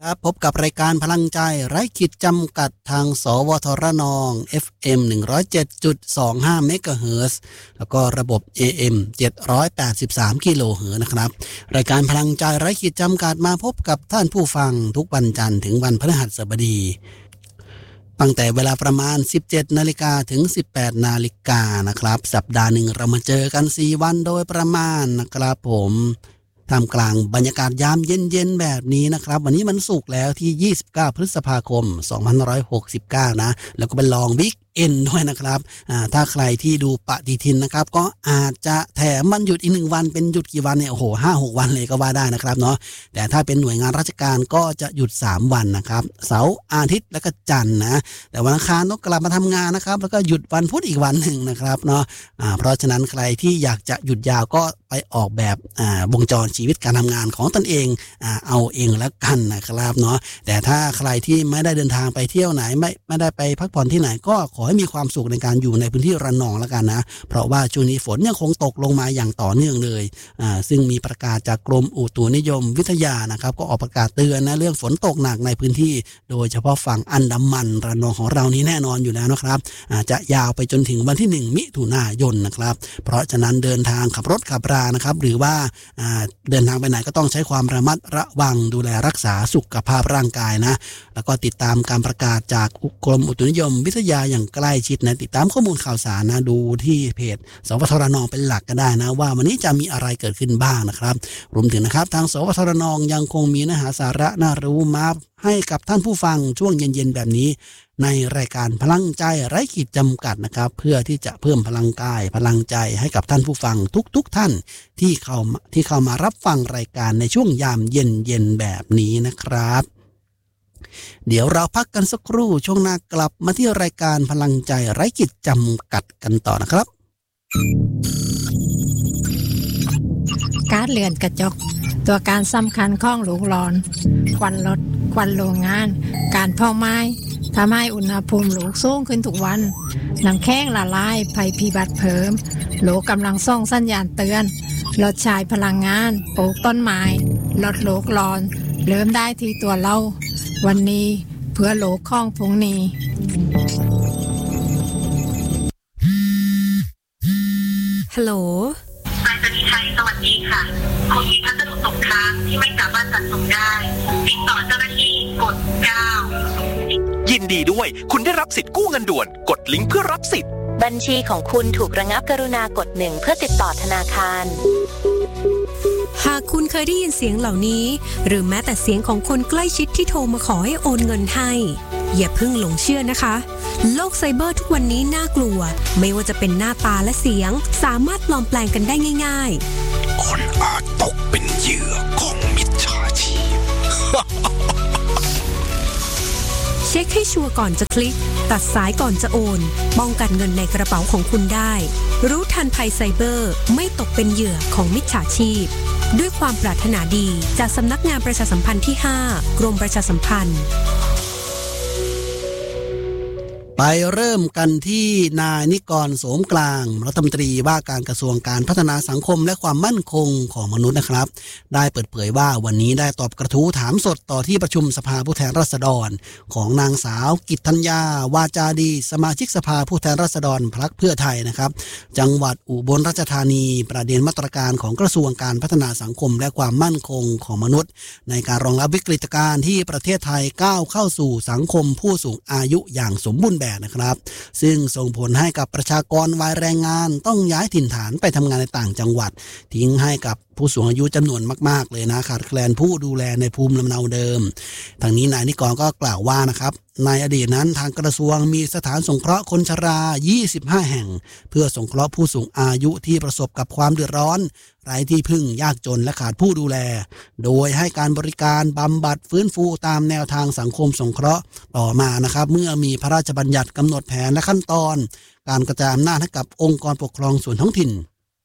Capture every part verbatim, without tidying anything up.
ครับพบกับรายการพลังใจไร้ขีดจำกัดทางสวทรนอง เอฟ เอ็ม หนึ่งร้อยเจ็ดจุดสองห้า เมกะเฮิรตซ์แล้วก็ระบบ เอ เอ็ม เจ็ดร้อยแปดสิบสาม กิโลเฮิรตซ์นะครับรายการพลังใจไร้ขีดจำกัดมาพบกับท่านผู้ฟังทุกวันจันทร์ถึงวันพฤหัสบดีตั้งแต่เวลาประมาณ สิบเจ็ดนาฬิกา ถึง สิบแปดนาฬิกานะครับสัปดาห์หนึ่งเรามาเจอกันสี่วันโดยประมาณนะครับผมท่ามกลางบรรยากาศยามเย็นๆแบบนี้นะครับวันนี้มันศุกร์แล้วที่ยี่สิบเก้าพฤษภาคมสองพันห้าร้อยหกสิบเก้านะแล้วก็เป็นลองวิกเอ็นด้วยนะครับอ่าถ้าใครที่ดูปฏิทินนะครับก็อาจจะแถมวันหยุดอีกหนึ่งวันเป็นหยุดกี่วันเนี่ยโอ้โหห้าหกวันเลยก็ว่าได้นะครับเนาะแต่ถ้าเป็นหน่วยงานราชการก็จะหยุดสามวันนะครับเสาร์อาทิตย์และก็จันทร์นะแต่วันอังคารต้องกลับมาทำงานนะครับแล้วก็หยุดวันพุธอีกวันหนึ่งนะครับเนาะอ่าเพราะฉะนั้นใครที่อยากจะหยุดยาวก็ไปออกแบบอ่าวงจรชีวิตการทำงานของตนเองอ่าเอาเองแล้วกันนะครับเนาะแต่ถ้าใครที่ไม่ได้เดินทางไปเที่ยวไหนไม่ไม่ได้ไปพักผ่อนที่ไหนก็ขอให้มีความสุขในการอยู่ในพื้นที่ระนองแล้วกันนะเพราะว่าช่วงนี้ฝนยังคงตกลงมาอย่างต่อเนื่องเลยอ่าซึ่งมีประกาศจากกรมอุตุนิยมวิทยานะครับก็ออกประกาศเตือนนะเรื่องฝนตกหนักในพื้นที่โดยเฉพาะฝั่งอันดามันระนองของเรานี้แน่นอนอยู่แล้วนะครับอาจจะยาวไปจนถึงวันที่หนึ่งมิถุนายนนะครับเพราะฉะนั้นเดินทางขับรถขับรานะครับหรือว่าอ่าเดินทางไปไหนก็ต้องใช้ความระมัดระวังดูแลรักษาสุขภาพร่างกายนะแล้วก็ติดตามการประกาศจากกรมอุตุนิยมวิทยาอย่างใกล้ชิดนะติดตามข้อมูลข่าวสารนะดูที่เพจสวทรนองเป็นหลักก็ได้นะว่าวันนี้จะมีอะไรเกิดขึ้นบ้างนะครับรวมถึงนะครับทางสวทรนองยังคงมีเนื้อหาสาระน่ารู้มาให้กับท่านผู้ฟังช่วงเย็นๆแบบนี้ในรายการพลังใจไร้ขีดจำกัดนะครับเพื่อที่จะเพิ่มพลังกายพลังใจให้กับท่านผู้ฟังทุกๆท่านที่เข้าที่เข้ามารับฟังรายการในช่วงยามเย็นๆแบบนี้นะครับเดี๋ยวเราพักกันสักครู่ช่วงหน้ากลับมาที่รายการพลังใจไร้ขีดจำกัดกันต่อนะครับการเรือนกระจกตัวการสำคัญของโลกร้อนควันรถควันโรงงานการเผาไม้ทำให้อุณหภูมิโลกสูงขึ้นทุกวันน้ำแข็งละลายภัยพิบัติเพิ่มโลกกำลังส่งสัญญาณเตือนลดใช้พลังงานปลูกต้นไม้ลดโลกร้อนเริ่มได้ที่ตัวเราวันนี้เพื่อโลกของพรุ่งนี้ฮัลโหลไปรษณีย์ไทยสวัสดีค่ะคุณมีพัสดุตกค้างที่ไม่สามารถจัดส่งได้ติดต่อเจ้าหน้าที่กดเก้ายินดีด้วยคุณได้รับสิทธิ์กู้เงินด่วนกดลิงก์เพื่อรับสิทธิ์บัญชีของคุณถูกระงับกรุณากดหนึ่งเพื่อติดต่อธนาคารหากคุณเคยได้ยินเสียงเหล่านี้หรือแม้แต่เสียงของคนใกล้ชิดที่โทรมาขอให้โอนเงินให้อย่าเพิ่งหลงเชื่อนะคะโลกไซเบอร์ทุกวันนี้น่ากลัวไม่ว่าจะเป็นหน้าตาและเสียงสามารถปลอมแปลงกันได้ง่ายๆคนอาจตกเป็นเหยื่อของมิจฉาชีพเช็คให้ชัวร์ก่อนจะคลิกตัดสายก่อนจะโอนป้องกันเงินในกระเป๋าของคุณได้รู้ทันภัยไซเบอร์ไม่ตกเป็นเหยื่อของมิจฉาชีพด้วยความปรารถนาดีจากสำนักงานประชาสัมพันธ์ที่ห้ากรมประชาสัมพันธ์ไปเริ่มกันที่นายนิกรโสมกลางรัฐมนตรีว่าการกระทรวงการพัฒนาสังคมและความมั่นคงของมนุษย์นะครับได้เปิดเผยว่าวันนี้ได้ตอบกระทู้ถามสดต่อที่ประชุมสภาผู้แทนราษฎรของนางสาวกิตตัญญาวาจาดีสมาชิกสภาผู้แทนราษฎรพรรคเพื่อไทยนะครับจังหวัดอุบลราชธานีประเด็นมาตรการของกระทรวงการพัฒนาสังคมและความมั่นคงของมนุษย์ในการรองรับวิกฤตการณ์ที่ประเทศไทยก้าวเข้าสู่สังคมผู้สูงอายุอย่างสมบูรณ์แบบนะครับซึ่งส่งผลให้กับประชากรวัยแรงงานต้องย้ายถิ่นฐานไปทำงานในต่างจังหวัดทิ้งให้กับผู้สูงอายุจำนวนมากๆเลยนะขาดแคลนผู้ดูแลในภูมิลำเนาเดิมทางนี้นายนิกรก็กล่าวว่านะครับในอดีตนั้นทางกระทรวงมีสถานสงเคราะห์คนชรายี่สิบห้าแห่งเพื่อสงเคราะห์ผู้สูงอายุที่ประสบกับความเดือดร้อนไร้ที่พึ่งยากจนและขาดผู้ดูแลโดยให้การบริการบำบัดฟื้นฟูตามแนวทางสังคมสงเคราะห์ต่อมานะครับเมื่อมีพระราชบัญญัติกำหนดแผนและขั้นตอนการกระจายอำนาจให้กับองค์กรปกครองส่วนท้องถิ่น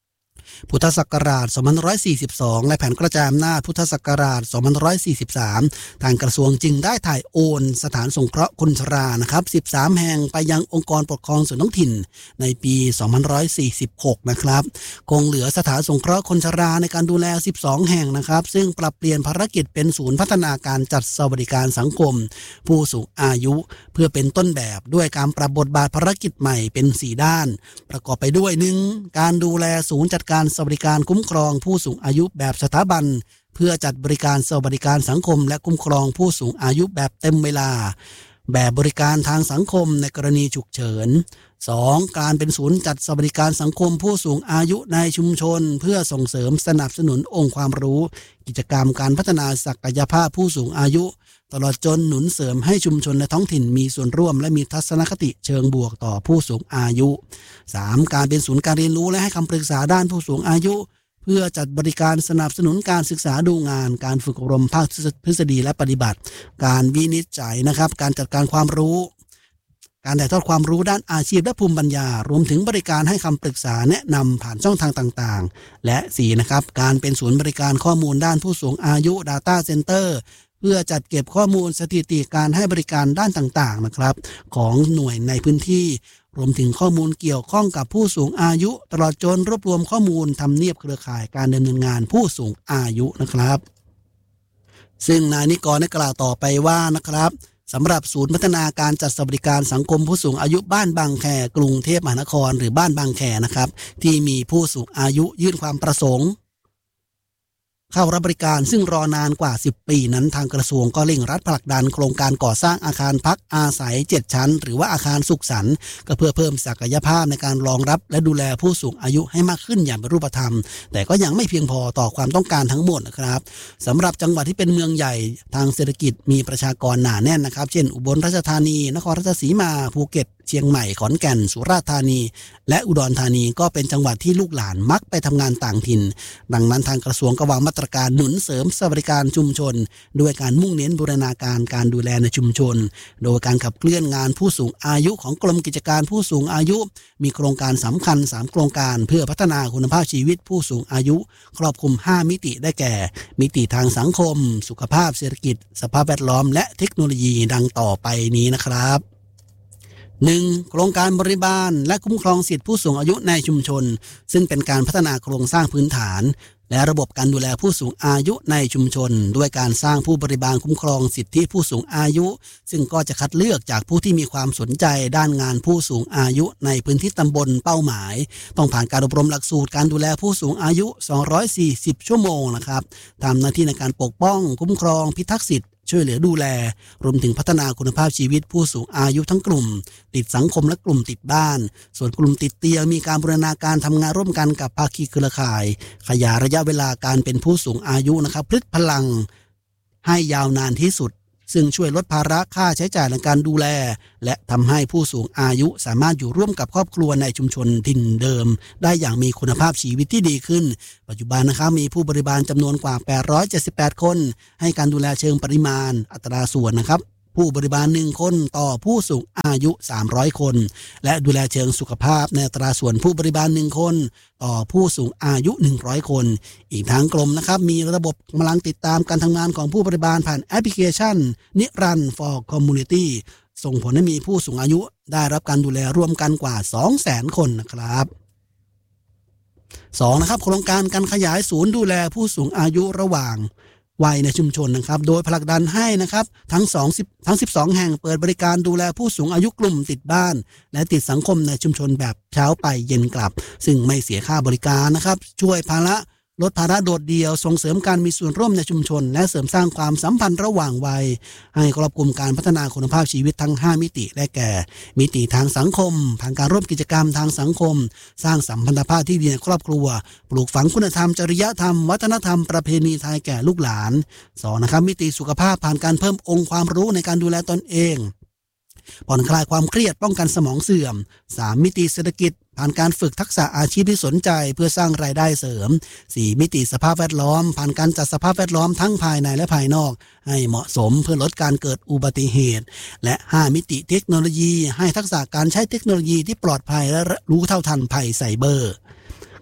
พุทธศักราชสองพันห้าร้อยสี่สิบสองและแผนกระจายอำนาจพุทธศักราชสองพันห้าร้อยสี่สิบสามทางกระทรวงจึงได้ถ่ายโอนสถานสงเคราะห์คนชรานะครับสิบสามแห่งไปยังองค์กรปกครองส่วนท้องถิ่นในปีสองพันห้าร้อยสี่สิบหกนะครับคงเหลือสถานสงเคราะห์คนชราในการดูแลสิบสองแห่งนะครับซึ่งปรับเปลี่ยนภารกิจเป็นศูนย์พัฒนาการจัดสวัสดิการสังคมผู้สูงอายุเพื่อเป็นต้นแบบด้วยการปรับบทบาทภารกิจใหม่เป็นสี่ด้านประกอบไปด้วย หนึ่ง การดูแลศูนย์จัดการสวัสดิการคุ้มครองผู้สูงอายุแบบสถาบันเพื่อจัดบริการสวัสดิการสังคมและคุ้มครองผู้สูงอายุแบบเต็มเวลาแบบบริการทางสังคมในกรณีฉุกเฉิน สอง การเป็นศูนย์จัดสวัสดิการสังคมผู้สูงอายุในชุมชนเพื่อส่งเสริมสนับสนุนองค์ความรู้กิจกรรมการพัฒนาศักยภาพผู้สูงอายุตลอดจนหนุนเสริมให้ชุมชนและท้องถิ่นมีส่วนร่วมและมีทัศนคติเชิงบวกต่อผู้สูงอายุ สาม การเป็นศูนย์การเรียนรู้และให้คำปรึกษาด้านผู้สูงอายุเพื่อจัดบริการสนับสนุนการศึกษาดูงานการฝึกอบรมภาคทฤษฎีและปฏิบัติการวินิจฉัยนะครับการจัดการความรู้การถ่ายทอดความรู้ด้านอาชีพและภูมิปัญญารวมถึงบริการให้คำปรึกษาแนะนำผ่านช่องทางต่างๆและ สี่ นะครับการเป็นศูนย์บริการข้อมูลด้านผู้สูงอายุ Data Center เพื่อจัดเก็บข้อมูลสถิติการให้บริการด้านต่างๆนะครับของหน่วยในพื้นที่รวมถึงข้อมูลเกี่ยวข้องกับผู้สูงอายุตลอดจนรวบรวมข้อมูลทำเนียบเครือข่ายการดำเนินงานผู้สูงอายุนะครับซึ่งนายนิกรได้กล่าวต่อไปว่านะครับสำหรับศูนย์พัฒนาการจัดสวัสดิการสังคมผู้สูงอายุบ้านบางแคกรุงเทพมหานครหรือบ้านบางแคนะครับที่มีผู้สูงอายุยื่นความประสงค์เข้ารับบริการซึ่งรอนานกว่าสิบปีนั้นทางกระทรวงก็เร่งรัดผลักดันโครงการก่อสร้างอาคารพักอาศัยเจ็ดชั้นหรือว่าอาคารสุขสันต์ก็เพื่อเพิ่มศักยภาพในการรองรับและดูแลผู้สูงอายุให้มากขึ้นอย่างเป็นรูปธรรมแต่ก็ยังไม่เพียงพอต่อความต้องการทั้งหมดนะครับสำหรับจังหวัดที่เป็นเมืองใหญ่ทางเศรษฐกิจมีประชากรหนาแน่นนะครับเช่นอุบลราชธานีนครราชสีมาภูเก็ตเชียงใหม่ขอนแก่นสุราษฎร์ธานีและอุดรธานีก็เป็นจังหวัดที่ลูกหลานมักไปทำงานต่างถิ่นดังนั้นทางกระทรวงก็วางมาตรการหนุนเสริมสวัสดิการชุมชนด้วยการมุ่งเน้นบูรณาการการดูแลในชุมชนโดยการขับเคลื่อนงานผู้สูงอายุของกรมกิจการผู้สูงอายุมีโครงการสำคัญสามโครงการเพื่อพัฒนาคุณภาพชีวิตผู้สูงอายุครอบคลุมห้ามิติได้แก่มิติทางสังคมสุขภาพเศรษฐกิจสภาพแวดล้อมและเทคโนโลยีดังต่อไปนี้นะครับ หนึ่ง โครงการบริบาลและคุ้มครองสิทธิผู้สูงอายุในชุมชนซึ่งเป็นการพัฒนาโครงสร้างพื้นฐานและระบบการดูแลผู้สูงอายุในชุมชนด้วยการสร้างผู้บริบาลคุ้มครองสิทธิผู้สูงอายุซึ่งก็จะคัดเลือกจากผู้ที่มีความสนใจด้านงานผู้สูงอายุในพื้นที่ตำบลเป้าหมายต้องผ่านการอบรมหลักสูตรการดูแลผู้สูงอายุสองร้อยสี่สิบชั่วโมงนะครับทำหน้าที่ในการปกป้องคุ้มครองพิทักษ์สิทธิช่วยเหลือดูแลรวมถึงพัฒนาคุณภาพชีวิตผู้สูงอายุทั้งกลุ่มติดสังคมและกลุ่มติดบ้านส่วนกลุ่มติดเตียงมีการบูรณาการทำงานร่วมกันกับภาคีเครือข่ายขยายระยะเวลาการเป็นผู้สูงอายุนะครับพลิกพลังให้ยาวนานที่สุดซึ่งช่วยลดภาระค่าใช้จ่ายในการดูแลและทำให้ผู้สูงอายุสามารถอยู่ร่วมกับครอบครัวในชุมชนถิ่นเดิมได้อย่างมีคุณภาพชีวิตที่ดีขึ้นปัจจุบันนะครับมีผู้บริบาลจำนวนกว่าแปดร้อยเจ็ดสิบแปดคนให้การดูแลเชิงปริมาณอัตราส่วนนะครับผู้บริบาลหนึ่งคนต่อผู้สูงอายุสามร้อยคนและดูแลเชิงสุขภาพในอัตราส่วนผู้บริบาลหนึ่งคนต่อผู้สูงอายุหนึ่งร้อยคนอีกทั้งกรมนะครับมีระบบกำลังติดตามการทำงานของผู้บริบาลผ่านแอปพลิเคชันนิรันดร์ for Community ส่งผลให้มีผู้สูงอายุได้รับการดูแลร่วมกันกว่า สองแสน คนนะครับสองนะครับโครงการการขยายศูนย์ดูแลผู้สูงอายุระหว่างวัยในชุมชนนะครับโดยผลักดันให้นะครับทั้งสองทั้งสิบสองแห่งเปิดบริการดูแลผู้สูงอายุกลุ่มติดบ้านและติดสังคมในชุมชนแบบเช้าไปเย็นกลับซึ่งไม่เสียค่าบริการนะครับช่วยภาระลดภาระโดดเดี่ยวส่งเสริมการมีส่วนร่วมในชุมชนและเสริมสร้างความสัมพันธ์ระหว่างวัยให้ครอบคลุมการพัฒนาคุณภาพชีวิตทั้งห้ามิติได้แก่มิติทางสังคมผ่านการร่วมกิจกรรมทางสังคมสร้างสัมพันธภาพที่ดีในครอบครัวปลูกฝังคุณธรรมจริยธรรมวัฒนธรรมประเพณีไทยแก่ลูกหลานสองนะครับมิติสุขภาพผ่านการเพิ่มองค์ความรู้ในการดูแลตนเองผ่อนคลายความเครียดป้องกันสมองเสื่อมสามมิติเศรษฐกิจผ่านการฝึกทักษะอาชีพที่สนใจเพื่อสร้างรายได้เสริมสี่มิติสภาพแวดล้อมผ่านการจัดสภาพแวดล้อมทั้งภายในและภายนอกให้เหมาะสมเพื่อลดการเกิดอุบัติเหตุและห้ามิติเทคโนโลยีให้ทักษะการใช้เทคโนโลยีที่ปลอดภัยและรู้เท่าทันภัยไซเบอร์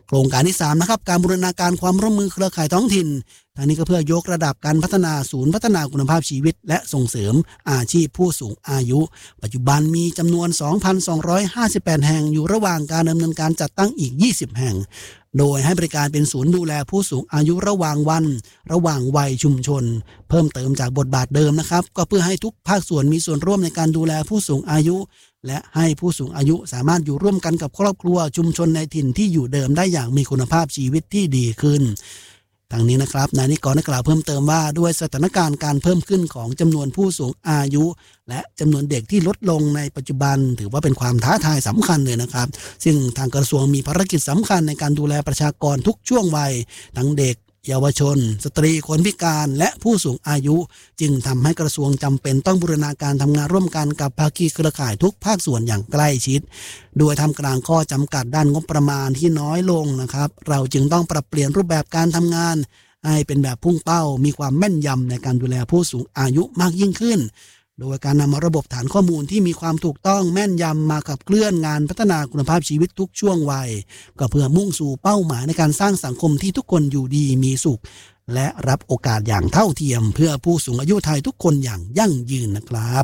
โครงการที่สามนะครับการบูรณาการความร่วมมือเครือข่ายท้องถิ่นทางนี้ก็เพื่อยกระดับการพัฒนาศูนย์พัฒนาคุณภาพชีวิตและส่งเสริมอาชีพผู้สูงอายุปัจจุบันมีจำนวน สองพันสองร้อยห้าสิบแปด แห่งอยู่ระหว่างการดำเนินการจัดตั้งอีกยี่สิบแห่งโดยให้บริการเป็นศูนย์ดูแลผู้สูงอายุระหว่างวันระหว่างวัยชุมชนเพิ่มเติมจากบทบาทเดิมนะครับก็เพื่อให้ทุกภาคส่วนมีส่วนร่วมในการดูแลผู้สูงอายุและให้ผู้สูงอายุสามารถอยู่ร่วมกันกับครอบครัวชุมชนในถิ่นที่อยู่เดิมได้อย่างมีคุณภาพชีวิตที่ดีขึ้นทางนี้นะครับนายนิกรได้กล่าวเพิ่มเติมว่าด้วยสถานการณ์การเพิ่มขึ้นของจำนวนผู้สูงอายุและจำนวนเด็กที่ลดลงในปัจจุบันถือว่าเป็นความท้าทายสำคัญเลยนะครับซึ่งทางกระทรวงมีภารกิจสำคัญในการดูแลประชากรทุกช่วงวัยทั้งเด็กเยาวชนสตรีคนพิการและผู้สูงอายุจึงทำให้กระทรวงจำเป็นต้องบูรณาการทำงานร่วมกันกับภาคีเครือข่ายทุกภาคส่วนอย่างใกล้ชิดโดยทำกลางข้อจำกัดด้านงบประมาณที่น้อยลงนะครับเราจึงต้องปรับเปลี่ยนรูปแบบการทำงานให้เป็นแบบพุ่งเป้ามีความแม่นยำในการดูแลผู้สูงอายุมากยิ่งขึ้นโดยการนำระบบฐานข้อมูลที่มีความถูกต้องแม่นยำมาขับเคลื่อนงานพัฒนาคุณภาพชีวิตทุกช่วงวัยก็เพื่อมุ่งสู่เป้าหมายในการสร้างสังคมที่ทุกคนอยู่ดีมีสุขและรับโอกาสอย่างเท่าเทียมเพื่อผู้สูงอายุไทยทุกคนอย่างยั่งยืนนะครับ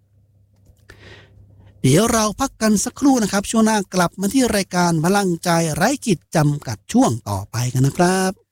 เดี๋ยวเราพักกันสักครู่นะครับช่วงหน้ากลับมาที่รายการพลังใจไร้ขีดจำกัดช่วงต่อไปกันนะครับ